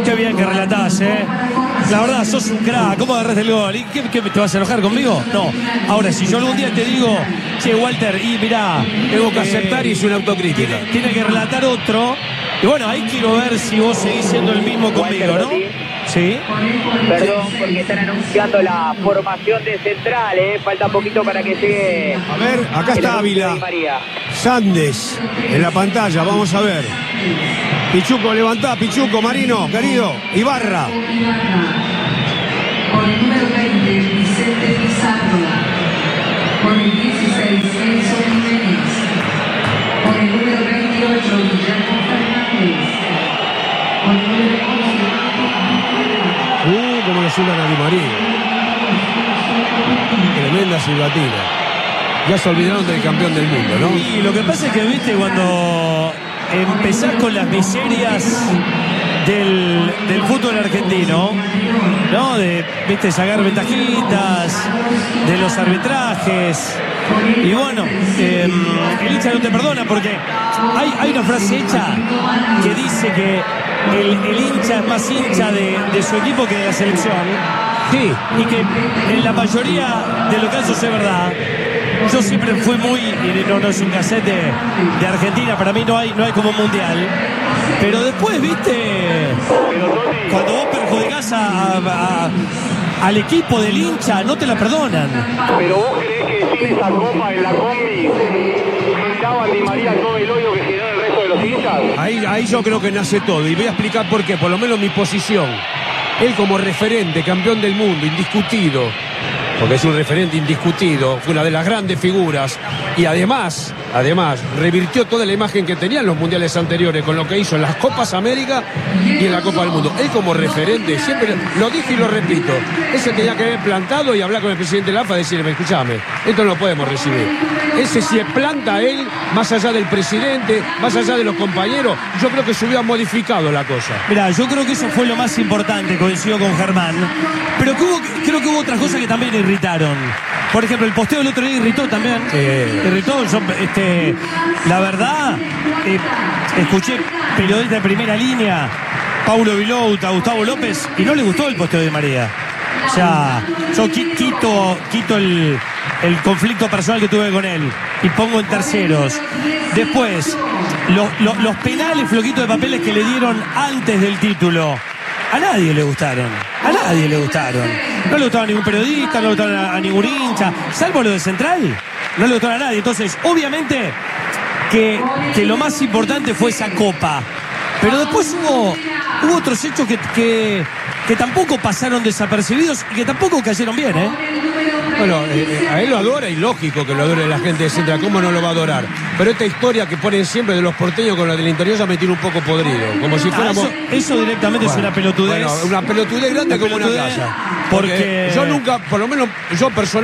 Qué bien que relatás, La verdad, sos un crack. ¿Cómo agarraste el gol? ¿Y qué te vas a enojar conmigo? No. Ahora, si yo algún día te digo, che, Walter, y mirá, tengo que aceptar y es una autocrítica. Tiene que relatar otro. Y bueno, ahí quiero ver si vos seguís siendo el mismo conmigo, ¿no? Sí. Perdón, porque están anunciando la formación de central, Falta poquito para que llegue. A ver, acá está Ávila. Sandes en la pantalla, vamos a ver. Pichuco, levantá, Pichuco, Marino, querido. Ibarra. Con el número 20, Vicente Pizarro. Con el 16, Enzo Jiménez. Con el número 28, Guillermo Fernández. Con el número 11, Como le suenan a Di María. Tremenda silbatina. Ya se olvidaron del campeón del mundo, ¿no? Y lo que pasa es que, viste, cuando empezás con las miserias del fútbol argentino, ¿no? De, viste, sacar ventajitas, de los arbitrajes. Y bueno, el hincha no te perdona porque hay una frase hecha que dice que el hincha es más hincha de su equipo que de la selección. Sí. Y que en la mayoría de los casos es verdad. Yo siempre fui muy, y no es un cassette de Argentina, para mí no hay como mundial. Pero después, viste, cuando vos perjudicás al equipo del hincha, no te la perdonan. Pero vos creés que sin esa copa en la combi generaban Di María todo el odio que generó el resto de los hinchas. Ahí yo creo que nace todo. Y voy a explicar por qué, por lo menos mi posición. Él como referente, campeón del mundo, indiscutido, porque es un referente indiscutido, fue una de las grandes figuras y además revirtió toda la imagen que tenía en los mundiales anteriores con lo que hizo en las Copas América y en la Copa del Mundo. Él como referente, siempre lo dije y lo repito, ese tenía que haber plantado y hablar con el presidente de la AFA y decirle, escúchame, esto no lo podemos recibir. Ese si planta a él, más allá del presidente, más allá de los compañeros, yo creo que se hubiera modificado la cosa. Mirá, yo creo que eso fue lo más importante, coincido con Germán, pero creo que hubo otras cosas que también irritaron. Por ejemplo, el posteo del otro día irritó también. Irritó. La verdad, escuché periodistas de primera línea, Paulo Vilouta, Gustavo López, y no le gustó el posteo de María. O sea, yo quito el conflicto personal que tuve con él y pongo en terceros. Después, los penales floquitos de papeles que le dieron antes del título, a nadie le gustaron. A nadie le gustaron. No le gustaba a ningún periodista, no le gustaron a ningún hincha, salvo lo de Central. No le gustaron a nadie. Entonces, obviamente que lo más importante fue esa copa. Pero después hubo otros hechos que tampoco pasaron desapercibidos y que tampoco cayeron bien, Bueno, a él lo adora y lógico que lo adore la gente de Central. ¿Cómo no lo va a adorar? Pero esta historia que ponen siempre de los porteños con la del interior ya me tiene un poco podrido. Como si fuéramos... Eso directamente es una pelotudez. Bueno, una pelotudez grande como una casa. Porque yo nunca, por lo menos yo personalmente,